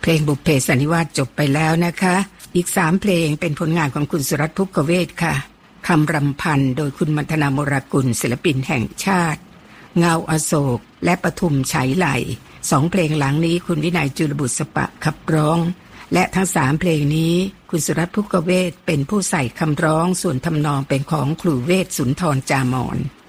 เพลงบุพเพสันนิวาสจบไปแล้วนะคะอีก3เพลงเป็นผลงานของคุณสุรัตน์ ภุกเวศค่ะคำรำพันโดยคุณมัทนา โมรากุลศิลปินแห่งชาติเงาอโศกและปทุมไฉไล2เพลงหลังนี้คุณวินัยจุลบุษปะขับร้องและทั้ง3เพลงนี้คุณสุรัตน์ ภุกเวศเป็นผู้ใส่คำร้องส่วนทำนองเป็นของครูเวศสุนทรจามอน